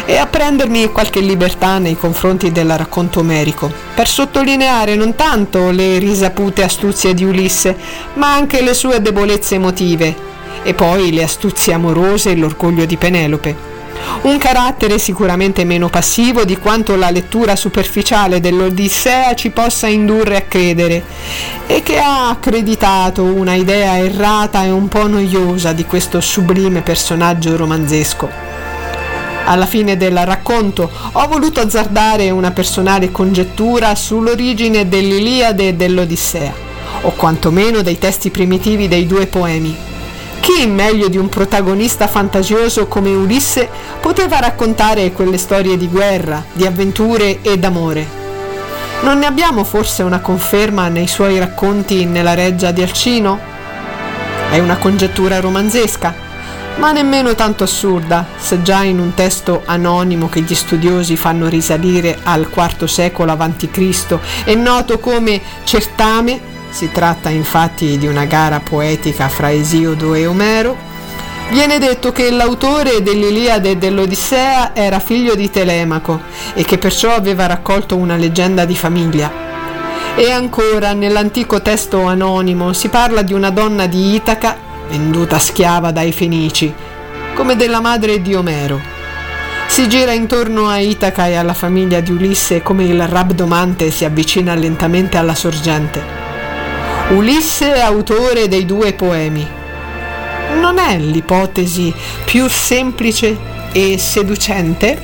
e a prendermi qualche libertà nei confronti del racconto omerico, per sottolineare non tanto le risapute astuzie di Ulisse, ma anche le sue debolezze emotive, e poi le astuzie amorose e l'orgoglio di Penelope. Un carattere sicuramente meno passivo di quanto la lettura superficiale dell'Odissea ci possa indurre a credere, e che ha accreditato una idea errata e un po' noiosa di questo sublime personaggio romanzesco. Alla fine del racconto ho voluto azzardare una personale congettura sull'origine dell'Iliade e dell'Odissea, o quantomeno dei testi primitivi dei due poemi. Chi meglio di un protagonista fantasioso come Ulisse poteva raccontare quelle storie di guerra, di avventure e d'amore? Non ne abbiamo forse una conferma nei suoi racconti nella Reggia di Alcino? È una congettura romanzesca, ma nemmeno tanto assurda, se già in un testo anonimo che gli studiosi fanno risalire al IV secolo a.C. è noto come Certame. Si tratta infatti di una gara poetica fra Esiodo e Omero. Viene detto che l'autore dell'Iliade e dell'Odissea era figlio di Telemaco e che perciò aveva raccolto una leggenda di famiglia. E ancora, nell'antico testo anonimo si parla di una donna di Itaca, venduta schiava dai Fenici, come della madre di Omero. Si gira intorno a Itaca e alla famiglia di Ulisse come il rabdomante si avvicina lentamente alla sorgente. Ulisse è autore dei due poemi. Non è l'ipotesi più semplice e seducente?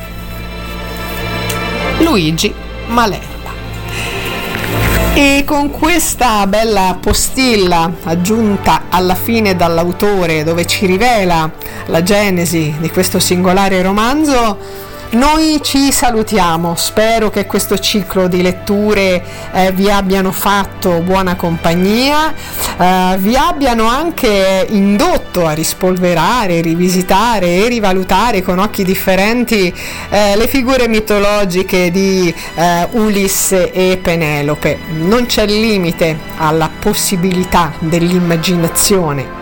Luigi Malerba. E con questa bella postilla aggiunta alla fine dall'autore, dove ci rivela la genesi di questo singolare romanzo, noi ci salutiamo. Spero che questo ciclo di letture vi abbiano fatto buona compagnia, vi abbiano anche indotto a rispolverare, rivisitare e rivalutare con occhi differenti le figure mitologiche di Ulisse e Penelope. Non c'è limite alla possibilità dell'immaginazione.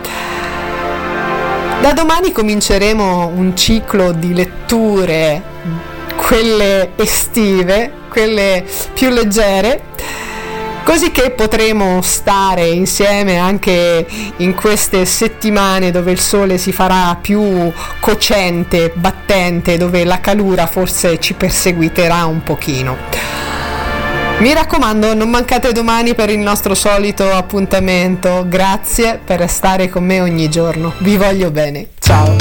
Da domani cominceremo un ciclo di letture, quelle estive, quelle più leggere, così che potremo stare insieme anche in queste settimane dove il sole si farà più cocente, battente, dove la calura forse ci perseguiterà un pochino. Mi raccomando, non mancate domani per il nostro solito appuntamento. Grazie per stare con me ogni giorno. Vi voglio bene. Ciao.